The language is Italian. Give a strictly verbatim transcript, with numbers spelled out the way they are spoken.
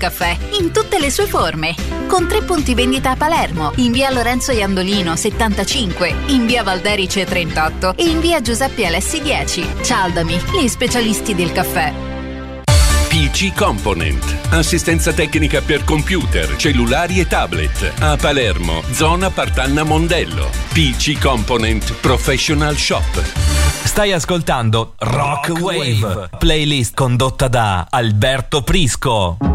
caffè in tutte le sue forme, con tre punti vendita a Palermo, in via Lorenzo Iandolino settantacinque, in via Valderice trentotto e in via Giuseppe Alessi dieci. Cialdami, gli specialisti del caffè. P C Component, assistenza tecnica per computer, cellulari e tablet. A Palermo, zona Partanna Mondello. P C Component Professional Shop. Stai ascoltando Rock, Rock Wave, Wave, playlist condotta da Alberto Prisco.